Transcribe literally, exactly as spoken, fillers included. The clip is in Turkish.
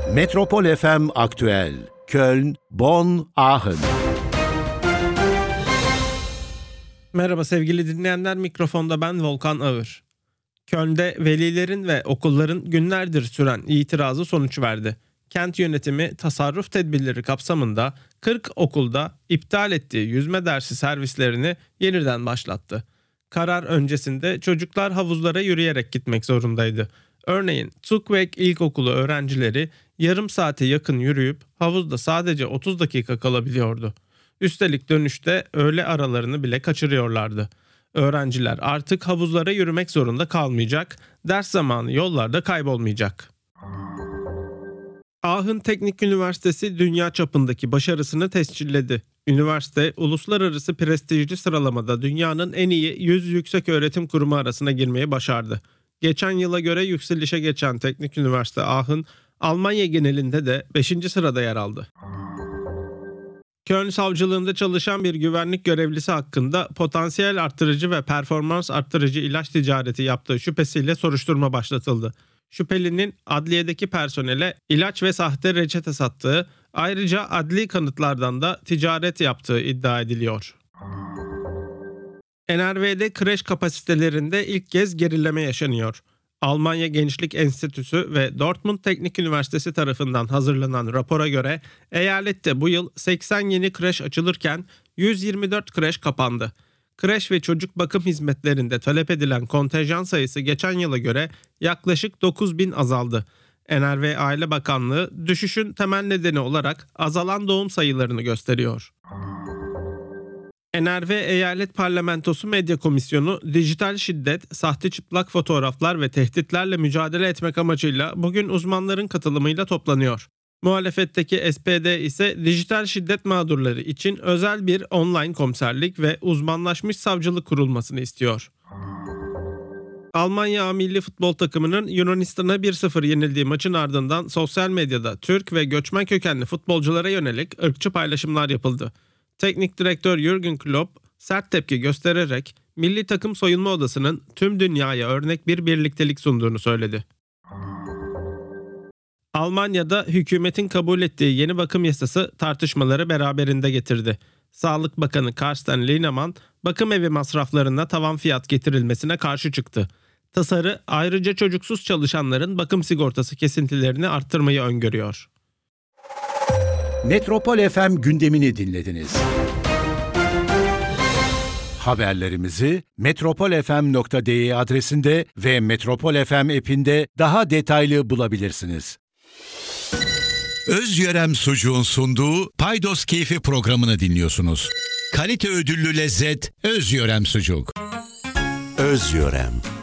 Metropol F M Aktüel. Köln, Bonn, Aachen. Merhaba sevgili dinleyenler, mikrofonda ben Volkan Ağır. Köln'de velilerin ve okulların günlerdir süren itirazı sonuç verdi. Kent yönetimi tasarruf tedbirleri kapsamında kırk okulda iptal ettiği yüzme dersi servislerini yeniden başlattı. Karar öncesinde çocuklar havuzlara yürüyerek gitmek zorundaydı. Örneğin Tukvek İlkokulu öğrencileri yarım saate yakın yürüyüp havuzda sadece otuz dakika kalabiliyordu. Üstelik dönüşte öğle aralarını bile kaçırıyorlardı. Öğrenciler artık havuzlara yürümek zorunda kalmayacak, ders zamanı yollarda kaybolmayacak. Aachen Teknik Üniversitesi dünya çapındaki başarısını tescilledi. Üniversite, uluslararası prestijli sıralamada dünyanın en iyi yüz yükseköğretim kurumu arasına girmeyi başardı. Geçen yıla göre yükselişe geçen Teknik Üniversite Aachen, Almanya genelinde de beşinci sırada yer aldı. Köln Savcılığında çalışan bir güvenlik görevlisi hakkında potansiyel arttırıcı ve performans arttırıcı ilaç ticareti yaptığı şüphesiyle soruşturma başlatıldı. Şüphelinin adliyedeki personele ilaç ve sahte reçete sattığı, ayrıca adli kanıtlardan da ticaret yaptığı iddia ediliyor. N R V'de kreş kapasitelerinde ilk kez gerileme yaşanıyor. Almanya Gençlik Enstitüsü ve Dortmund Teknik Üniversitesi tarafından hazırlanan rapora göre eyalette bu yıl seksen yeni kreş açılırken yüz yirmi dört kreş kapandı. Kreş ve çocuk bakım hizmetlerinde talep edilen kontenjan sayısı geçen yıla göre yaklaşık dokuz bin azaldı. N R V Aile Bakanlığı düşüşün temel nedeni olarak azalan doğum sayılarını gösteriyor. N R V Eyalet Parlamentosu Medya Komisyonu, dijital şiddet, sahte çıplak fotoğraflar ve tehditlerle mücadele etmek amacıyla bugün uzmanların katılımıyla toplanıyor. Muhalefetteki S P D ise dijital şiddet mağdurları için özel bir online komiserlik ve uzmanlaşmış savcılık kurulmasını istiyor. Almanya A Milli Futbol takımının Yunanistan'a bir sıfır yenildiği maçın ardından sosyal medyada Türk ve göçmen kökenli futbolculara yönelik ırkçı paylaşımlar yapıldı. Teknik direktör Jürgen Klopp sert tepki göstererek milli takım soyunma odasının tüm dünyaya örnek bir birliktelik sunduğunu söyledi. Almanya'da hükümetin kabul ettiği yeni bakım yasası tartışmaları beraberinde getirdi. Sağlık Bakanı Karsten Linnemann, bakım evi masraflarına tavan fiyat getirilmesine karşı çıktı. Tasarı ayrıca çocuksuz çalışanların bakım sigortası kesintilerini arttırmayı öngörüyor. Metropol F M gündemini dinlediniz. Haberlerimizi metropol f m nokta d e adresinde ve Metropol F M app'inde daha detaylı bulabilirsiniz. Özyörem Sucuğun sunduğu Paydos Keyfi programını dinliyorsunuz. Kalite ödüllü lezzet Özyörem Sucuk. Özyörem.